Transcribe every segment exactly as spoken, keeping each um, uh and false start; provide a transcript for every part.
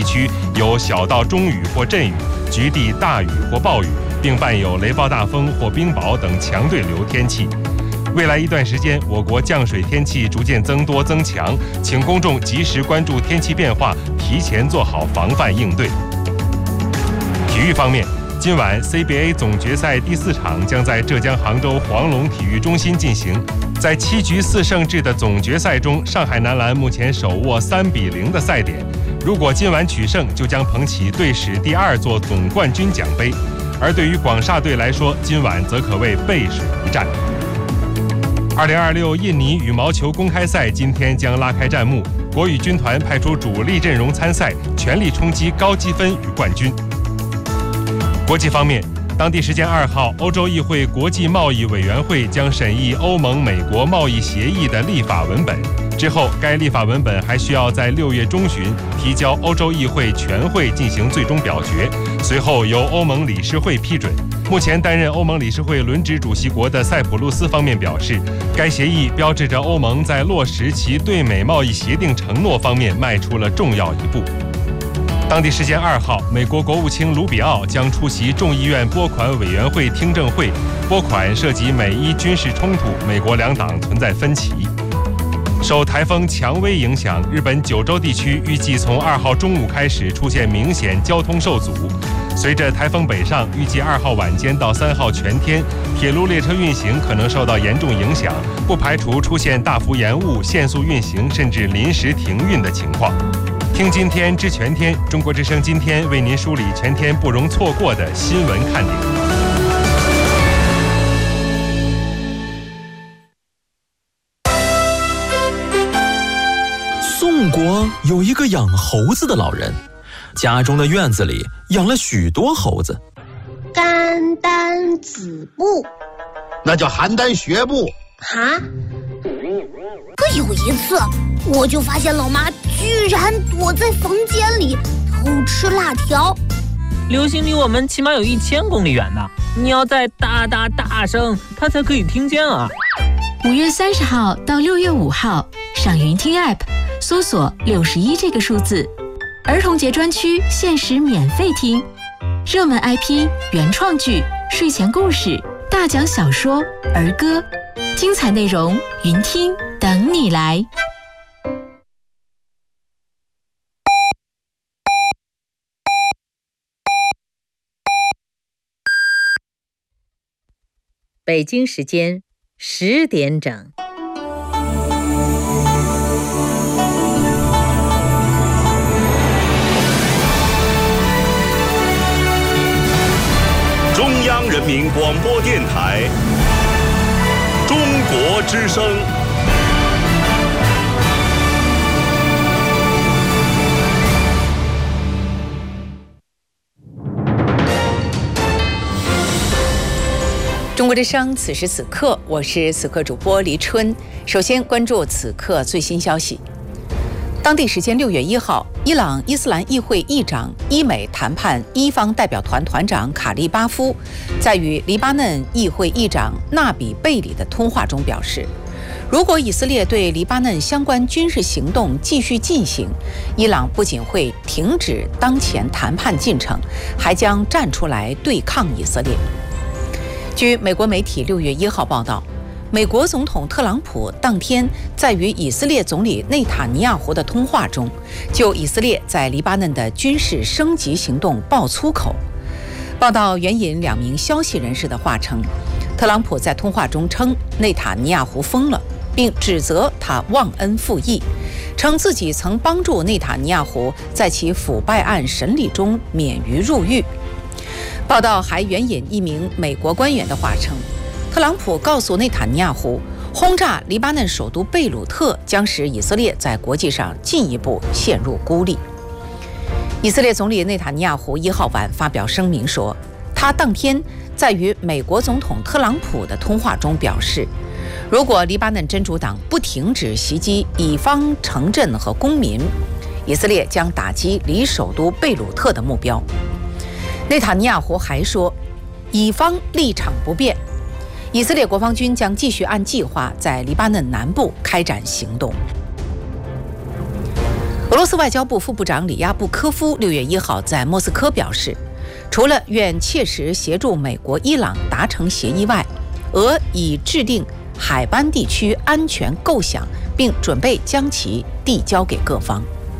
区有小到中雨或阵雨，局地大雨或暴雨，并伴有雷暴大风或冰雹等强对流天气。未来一段时间，我国降水天气逐渐增多增强，请公众及时关注天气变化，提前做好防范应对。体育方面，今晚 C B A 总决赛第四场将在浙江杭州黄龙体育中心进行。在七局四胜制的总决赛中，上海男篮目前手握三比零的赛点，如果今晚取胜，就将捧起队史第二座总冠军奖杯。而对于广厦队来说，今晚则可谓背水一战。二零二六印尼羽毛球公开赛今天将拉开战幕，国羽军团派出主力阵容参赛，全力冲击高积分与冠军。国际方面，当地时间二号，欧洲议会国际贸易委员会将审议欧盟美国贸易协议的立法文本，之后该立法文本还需要在六月中旬提交欧洲议会全会进行最终表决，随后由欧盟理事会批准。目前担任欧盟理事会轮值主席国的塞浦路斯方面表示，该协议标志着欧盟在落实其对美贸易协定承诺方面迈出了重要一步。当地时间二号，美国国务卿卢比奥将出席众议院拨款委员会听证会，拨款涉及美伊军事冲突，美国两党存在分歧。受台风蔷薇影响，日本九州地区预计从二号中午开始出现明显交通受阻。随着台风北上，预计二号晚间到三号全天，铁路列车运行可能受到严重影响，不排除出现大幅延误、限速运行甚至临时停运的情况。听今天知全天，中国之声今天为您梳理全天不容错过的新闻看点。 宋国有一个养猴子的老人，家中的院子里养了许多猴子。 邯郸子布， 那叫邯郸学步。 哈？可有一次，我就发现老妈居然躲在房间里偷吃辣条。 流星离我们起码有一千公里远呢，你要再大大大声，它才可以听见啊。 五月三十号到六月五号，上云听 App 搜索六十一这个数字，儿童节专区限时免费听，热门 I P、原创剧、睡前故事、大奖小说、儿歌，精彩内容云听等你来。 北京时间十点整。 中央人民广播电台中国之声。 中国之声，此时此刻，我是此刻主播黎春。首先关注此刻最新消息。当地时间六月一号，伊朗伊斯兰议会议长、伊美谈判伊方代表团团长卡利巴夫，在与黎巴嫩议会议长纳比贝里的通话中表示，如果以色列对黎巴嫩相关军事行动继续进行，伊朗不仅会停止当前谈判进程，还将站出来对抗以色列。据美国媒体六月一号报道，美国总统特朗普当天在与以色列总理内塔尼亚胡的通话中，就以色列在黎巴嫩的军事升级行动爆粗口。报道援引两名消息人士的话称，特朗普在通话中称内塔尼亚胡疯了，并指责他忘恩负义，称自己曾帮助内塔尼亚胡在其腐败案审理中免于入狱。报道还援引一名美国官员的话称，特朗普告诉内塔尼亚胡，轰炸黎巴嫩首都贝鲁特将使以色列在国际上进一步陷入孤立。以色列总理内塔尼亚胡一号晚发表声明说，他当天在与美国总统特朗普的通话中表示，如果黎巴嫩真主党不停止袭击以方城镇和公民，以色列将打击离首都贝鲁特的目标。内塔尼亚胡还说，以方立场不变，以色列国防军将继续按计划在黎巴嫩南部开展行动。俄俄罗斯外交部副部长里亚布科夫六月一号在莫斯科表示，除了愿切实协助美国、伊朗达成协议外，俄已制定海湾地区安全构想，并准备将其递交给各方。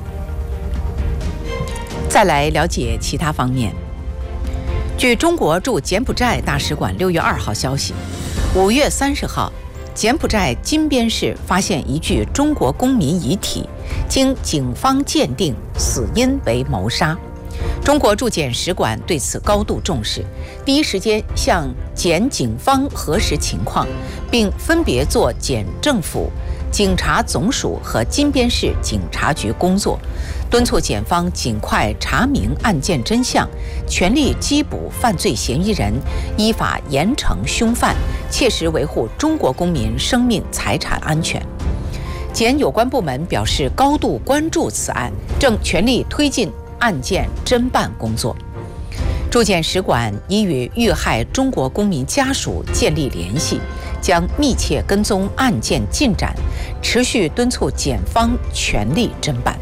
再来了解其他方面。据中国驻柬埔寨大使馆六月二号消息，五月三十号，柬埔寨金边市发现一具中国公民遗体，经警方鉴定，死因为谋杀。中国驻柬使馆对此高度重视，第一时间向柬警方核实情况，并分别做柬政府、警察总署和金边市警察局工作，敦促检方尽快查明案件真相，全力缉捕犯罪嫌疑人，依法严惩凶犯，切实维护中国公民生命财产安全。检有关部门表示高度关注此案，正全力推进案件侦办工作。驻柬使馆已与遇害中国公民家属建立联系，将密切跟踪案件进展，持续敦促检方全力侦办。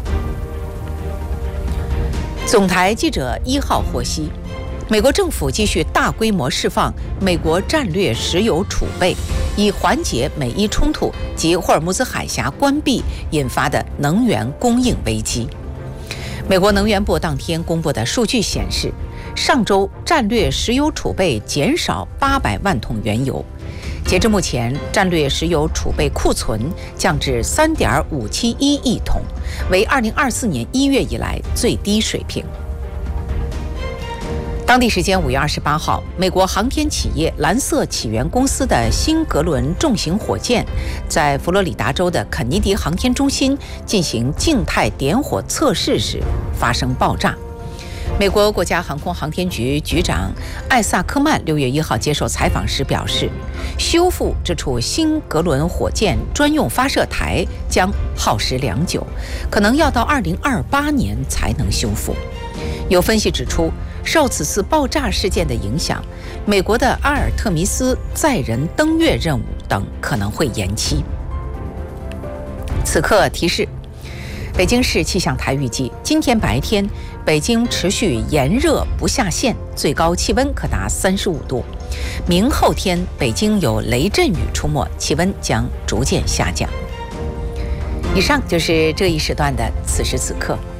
总台记者一号获悉，美国政府继续大规模释放美国战略石油储备，以缓解美伊冲突及霍尔木兹海峡关闭引发的能源供应危机。美国能源部当天公布的数据显示，上周战略石油储备减少八百万桶原油，截至目前，战略石油储备库存降至三点五七一亿桶，为二零二四年一月以来最低水平。当地时间五月二十八号，美国航天企业蓝色起源公司的新格伦重型火箭在佛罗里达州的肯尼迪航天中心进行静态点火测试时发生爆炸。美国国家航空航天局局长艾萨克曼六月一号接受采访时表示，修复这处新格伦火箭专用发射台将耗时良久，可能要到二零二八年才能修复。有分析指出，受此次爆炸事件的影响，美国的阿尔特弥斯载人登月任务等可能会延期。此刻提示，北京市气象台预计，今天白天北京持续炎热不下线，最高气温可达三十五度。明后天北京有雷阵雨出没，气温将逐渐下降。以上就是这一时段的此时此刻。